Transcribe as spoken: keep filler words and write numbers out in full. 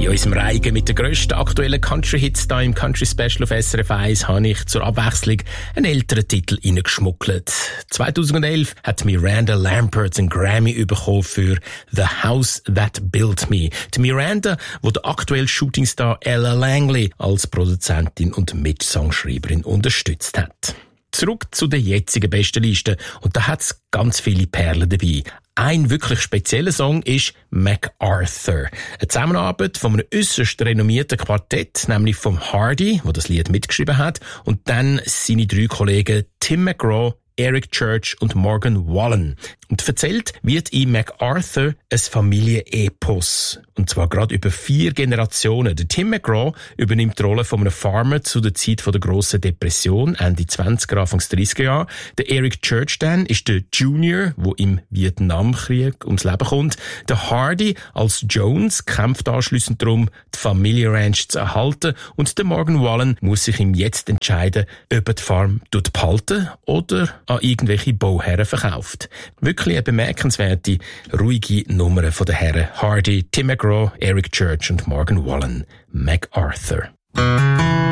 In unserem Reigen mit den grössten aktuellen Country-Hits hier im Country Special auf S R F eins habe ich zur Abwechslung einen älteren Titel reingeschmuggelt. zweitausendelf hat Miranda Lambert einen Grammy bekommen für «The House That Built Me». Die Miranda, die der aktuelle Shootingstar Ella Langley als Produzentin und Mitsongschreiberin unterstützt hat. Zurück zu der jetzigen Bestenliste. Und da hat's ganz viele Perlen dabei. Ein wirklich spezieller Song ist MacArthur. Eine Zusammenarbeit von einem äusserst renommierten Quartett, nämlich vom Hardy, der das Lied mitgeschrieben hat, und dann seine drei Kollegen Tim McGraw, Eric Church und Morgan Wallen. Und erzählt wird in MacArthur ein Familienepos. Und zwar gerade über vier Generationen. Der Tim McGraw übernimmt die Rolle von einem Farmer zu der Zeit der grossen Depression, Ende zwanziger, Anfangs dreissiger Jahre. Der Eric Church dann ist der Junior, der im Vietnamkrieg ums Leben kommt. Der Hardy als Jones kämpft anschliessend darum, die Familienranch zu erhalten. Und der Morgan Wallen muss sich ihm jetzt entscheiden, ob er die Farm behalten oder an irgendwelche Bauherren verkauft. Wirklich eine bemerkenswerte, ruhige Nummer von den Herren Hardy, Tim McGraw, Eric Church und Morgan Wallen. MacArthur.